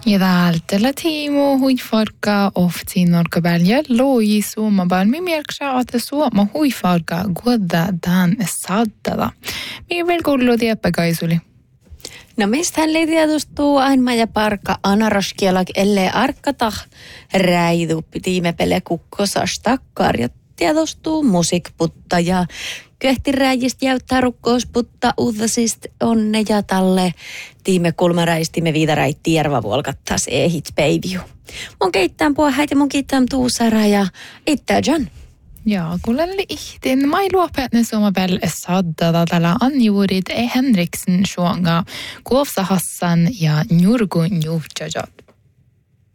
Ja täältä Timo huifarka oftiin norkabälja loi suomabal mimirksa että suoma huifarka guodda dan saddada. Mikä vielä kuuluu tieppäkaisuli? No mistähän li tiedostuu Ainma ja Parka anaroskielak ellei arkata räidu tiimepele kukkosasta karjat tiedostuu musiikputta ja köhti räijistä jäyttää rukkousputta uudasist onne ja talle tiime kulmaräistimme viidaräit tiervavuolkattas ehit päiviu. Mun keittään puohäit ja mun kiittään tuusara ja ittää John. Ja kuulelle ihtin mai luopätne suomabel saddada tällä anjuurit Henriksen suonga Kuofsa Hassan ja Njurgun juhtjajat.